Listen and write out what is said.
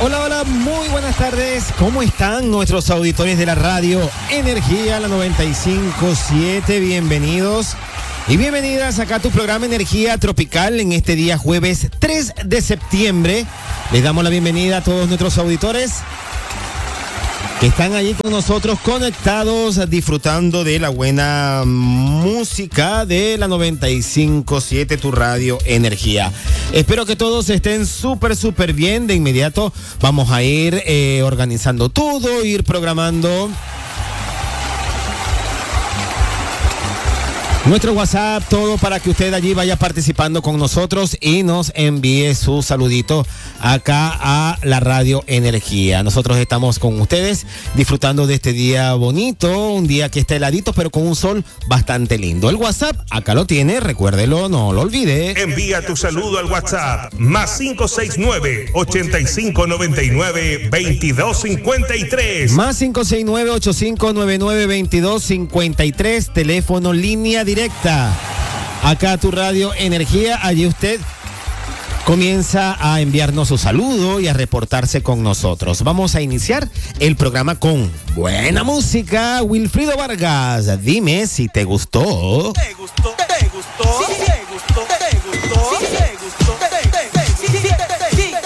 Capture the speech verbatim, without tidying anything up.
Hola, hola, muy buenas tardes. ¿Cómo están nuestros auditores de la radio Energía, la noventa y cinco punto siete? Bienvenidos y bienvenidas acá a tu programa Energía Tropical en este día jueves tres de septiembre. Les damos la bienvenida a todos nuestros auditores que están allí con nosotros conectados, disfrutando de la buena música de la noventa y cinco punto siete, tu radio Energía. Espero que todos estén súper, súper bien. De inmediato vamos a ir eh, organizando todo, ir programando nuestro WhatsApp, todo para que usted allí vaya participando con nosotros y nos envíe su saludito acá a la radio Energía. Nosotros estamos con ustedes disfrutando de este día bonito, un día que está heladito pero con un sol bastante lindo. El WhatsApp acá lo tiene, recuérdelo, no lo olvide. Envía tu saludo al WhatsApp más cinco seis nueve, ochenta y cinco noventa y nueve, veintidós cincuenta y tres. Más cinco seis nueve, ochenta y cinco noventa y nueve, veintidós cincuenta y tres, teléfono línea directa. Acá tu radio Energía, allí usted comienza a enviarnos su saludo y a reportarse con nosotros. Vamos a iniciar el programa con buena música. Wilfrido Vargas, dime si te gustó. ¿Te gustó?